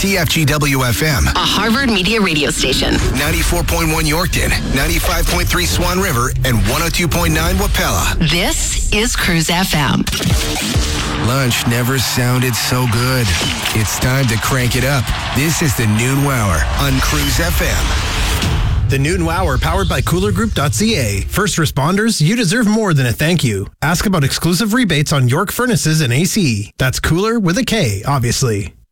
TFGW-FM, a Harvard Media radio station. 94.1 Yorkton, 95.3 Swan River, and 102.9 Wapella. This is Cruise FM. Lunch never sounded so good. It's time to crank it up. This is the Noon Hour on Cruise FM. The Noon Hour, powered by coolergroup.ca. First responders, you deserve more than a thank you. Ask about exclusive rebates on York furnaces and AC. That's Cooler with a K, obviously.